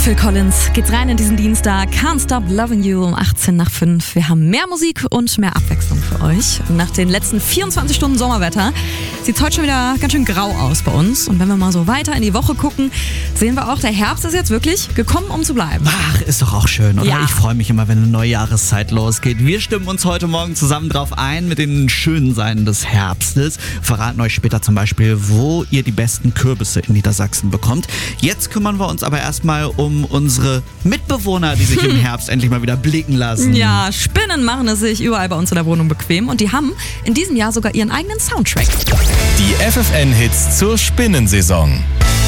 Phil Collins geht's rein in diesen Dienstag. Can't Stop Loving You um 18 nach 5. Wir haben mehr Musik und mehr Abwechslung für euch. Und nach den letzten 24 Stunden Sommerwetter sieht's heute schon wieder ganz schön grau aus bei uns. Und wenn wir mal so weiter in die Woche gucken, sehen wir auch, der Herbst ist jetzt wirklich gekommen, um zu bleiben. Ach, ist doch auch schön, oder? Ja. Ich freue mich immer, wenn eine neue Jahreszeit losgeht. Wir stimmen uns heute Morgen zusammen drauf ein mit den schönen Seiten des Herbstes. Verraten euch später zum Beispiel, wo ihr die besten Kürbisse in Niedersachsen bekommt. Jetzt kümmern wir uns aber erstmal um unsere Mitbewohner, die sich im Herbst endlich mal wieder blicken lassen. Ja, Spinnen machen es sich überall bei uns in der Wohnung bequem. Und die haben in diesem Jahr sogar ihren eigenen Soundtrack. Die FFN-Hits zur Spinnensaison.